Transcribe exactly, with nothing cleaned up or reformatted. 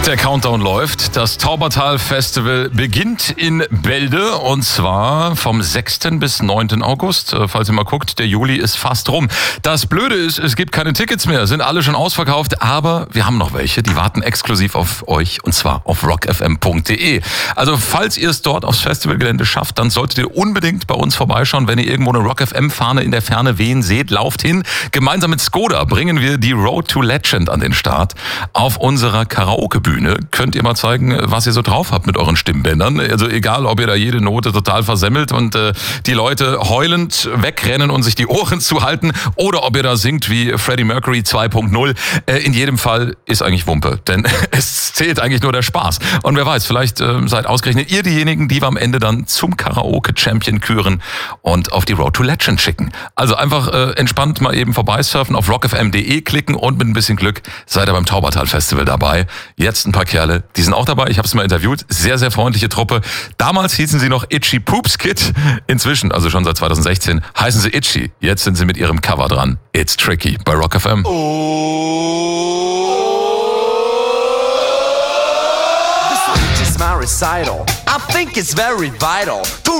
Der Countdown läuft. Das Taubertal-Festival beginnt in Bälde und zwar vom sechsten bis neunten August. Falls ihr mal guckt, der Juli ist fast rum. Das Blöde ist, es gibt keine Tickets mehr, sind alle schon ausverkauft, aber wir haben noch welche, die warten exklusiv auf euch und zwar auf rock f m punkt d e. Also falls ihr es dort aufs Festivalgelände schafft, dann solltet ihr unbedingt bei uns vorbeischauen. Wenn ihr irgendwo eine Rock F M-Fahne in der Ferne wehen seht, lauft hin. Gemeinsam mit Skoda bringen wir die Road to Legend an den Start. Auf unserer Karaoke-Bühne könnt ihr mal zeigen, was ihr so drauf habt mit euren Stimmbändern. Also egal, ob ihr da jede Note total versemmelt und äh, die Leute heulend wegrennen und sich die Ohren zuhalten oder ob ihr da singt wie Freddie Mercury zwei Punkt null. Äh, in jedem Fall ist eigentlich Wumpe, denn es zählt eigentlich nur der Spaß. Und wer weiß, vielleicht äh, seid ausgerechnet ihr diejenigen, die wir am Ende dann zum Karaoke-Champion küren und auf die Road to Legend schicken. Also einfach äh, entspannt mal eben vorbeisurfen, auf rock f m punkt d e klicken und mit ein bisschen Glück seid ihr beim Taubertal-Festival dabei. Jetzt ein paar Kerle, die sind auch dabei. Ich habe es mal interviewt. Sehr, sehr freundliche Truppe. Damals hießen sie noch Itchy Poops Kid. Inzwischen, also schon seit zwanzig sechzehn, heißen sie Itchy. Jetzt sind sie mit ihrem Cover dran. It's Tricky bei Rock F M. This is my recital. I think it's very vital.